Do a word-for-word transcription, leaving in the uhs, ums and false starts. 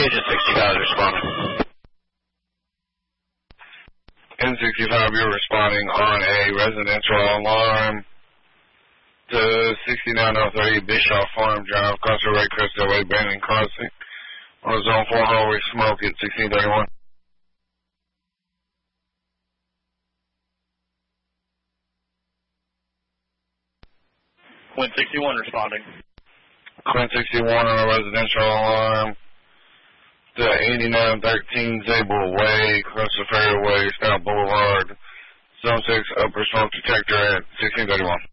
Agent sixty-five responding. N sixty-five, you're responding on a residential alarm to sixty-nine oh three Bischoff Farm Drive, Costa Ray Crystal Way, Brandon Crossing, on zone four hallway smoke at sixteen thirty-one. Quinn sixty-one responding. Quinn sixty-one on a residential alarm to eighty-nine thirteen Zabel Way, Costa Fairway, Stout Boulevard, zone six upper smoke detector at sixteen thirty-one.